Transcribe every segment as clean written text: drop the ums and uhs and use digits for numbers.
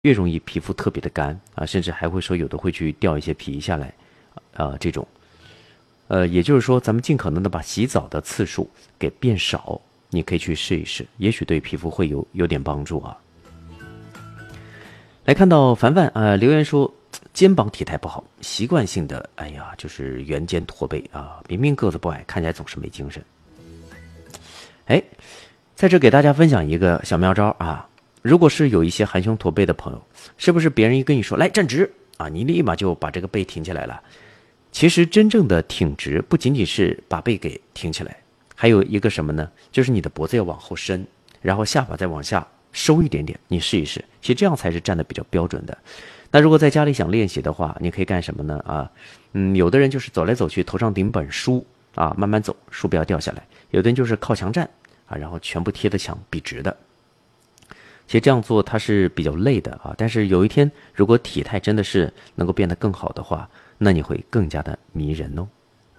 越容易皮肤特别的干啊，甚至还会说有的会去掉一些皮下来，这种，也就是说咱们尽可能的把洗澡的次数给变少，你可以去试一试，也许对皮肤会有点帮助啊。来看到凡凡留言说肩膀体态不好，习惯性的就是圆肩驼背啊，明明个子不矮，看起来总是没精神。在这给大家分享一个小妙招啊，如果是有一些含胸驼背的朋友，是不是别人一跟你说来站直啊，你立马就把这个背挺起来了？其实真正的挺直不仅仅是把背给挺起来，还有一个什么呢？就是你的脖子要往后伸，然后下巴再往下收一点点，你试一试，其实这样才是站得比较标准的。那如果在家里想练习的话，你可以干什么呢？有的人就是走来走去，头上顶本书啊，慢慢走，书不要掉下来；有的人就是靠墙站啊，然后全部贴着墙，笔直的。其实这样做它是比较累的啊，但是有一天如果体态真的是能够变得更好的话，那你会更加的迷人哦。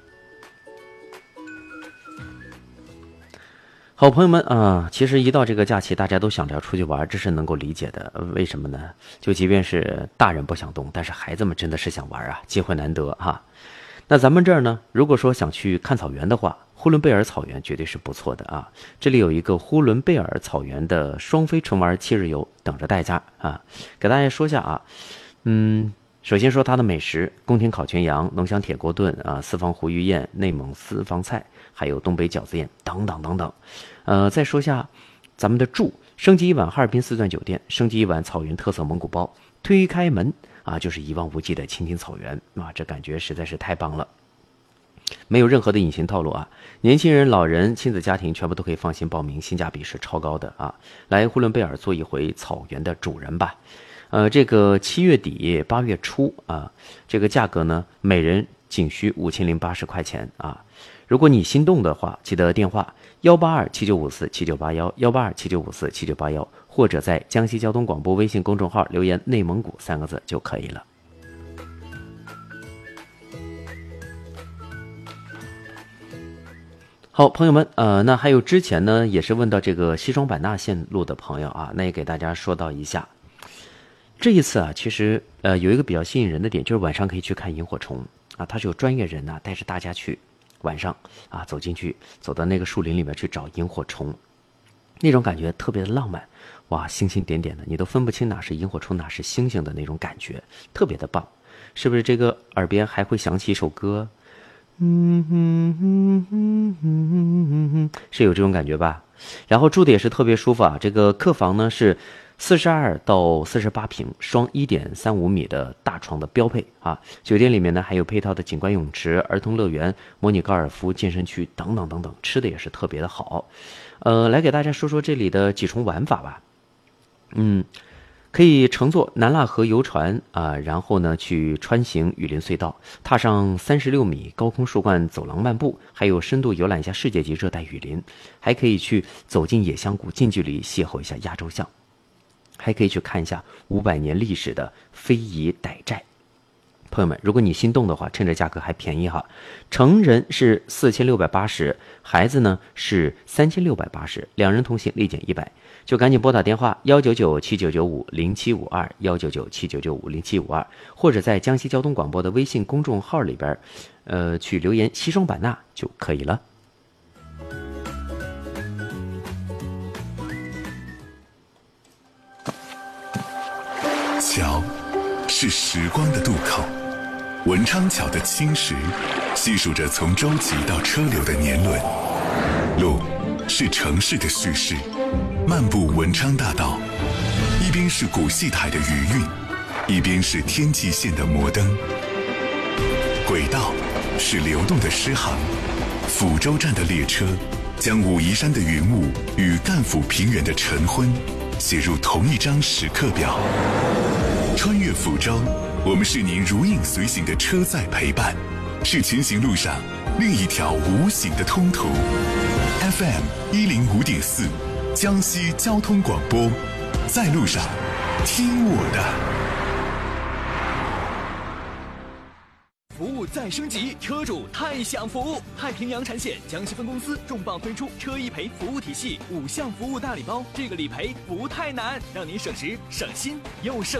好朋友们啊，其实一到这个假期，大家都想着要出去玩，这是能够理解的。为什么呢？就即便是大人不想动，但是孩子们真的是想玩啊，机会难得哈。那咱们这儿呢，如果说想去看草原的话，呼伦贝尔草原绝对是不错的啊。这里有一个呼伦贝尔草原的双飞纯玩7日游等着大家啊。给大家说一下啊，首先说它的美食：宫廷烤全羊、浓香铁锅炖啊、四方湖鱼宴、内蒙私房菜，还有东北饺子宴等等等等。再说下咱们的住，升级一晚哈尔滨四钻酒店，升级一晚草原特色蒙古包，推开门啊就是一望无际的青青草原啊，这感觉实在是太棒了。没有任何的隐形套路啊，年轻人、老人、亲子家庭全部都可以放心报名，性价比是超高的啊！来呼伦贝尔做一回草原的主人吧。这个7月底8月初啊，这个价格呢，每人仅需5080块钱啊。如果你心动的话，记得电话18279547981，18279547981，或者在江西交通广播微信公众号留言内蒙古3个字就可以了。好，朋友们，那还有之前呢，也是问到这个西双版纳线路的朋友啊，那也给大家说到一下。这一次啊，其实有一个比较吸引人的点，就是晚上可以去看萤火虫啊，它是有专业人呐带着大家去晚上啊走进去，走到那个树林里面去找萤火虫，那种感觉特别的浪漫，哇，星星点点的，你都分不清哪是萤火虫哪是星星的那种感觉，特别的棒，是不是？这个耳边还会响起一首歌。是有这种感觉吧？然后住的也是特别舒服啊。这个客房呢是42到48平，双1.35米的大床的标配啊。酒店里面呢还有配套的景观泳池、儿童乐园、模拟高尔夫、健身区等等等等，吃的也是特别的好。来给大家说说这里的几重玩法吧。可以乘坐南腊河游船啊，然后呢去穿行雨林隧道，踏上36米高空树冠走廊漫步，还有深度游览一下世界级热带雨林，还可以去走进野香谷，近距离邂逅一下亚洲象，还可以去看一下500年历史的非遗傣寨。朋友们，如果你心动的话，趁着价格还便宜哈，成人是4680，孩子呢是3680，两人同行立减100。就赶紧拨打电话19979950752，19979950752，或者在江西交通广播的微信公众号里边，去留言西双版纳就可以了。 桥是时光的渡口，文昌桥的青石细数着从舟楫到车流的年轮，路是城市的叙事。漫步文昌大道，一边是古戏台的余韵，一边是天际线的摩登。轨道是流动的诗行，抚州站的列车将武夷山的云雾与赣抚平原的晨昏写入同一张时刻表。穿越抚州，我们是您如影随形的车载陪伴，是前行路上另一条无形的通途。FM 105.4。江西交通广播，在路上，听我的。 服务务再升级，车主太享福。太平洋产险江西分公司重磅推出车一赔服务体系5项服务大礼包，这个理赔不太难，让您省时省心又省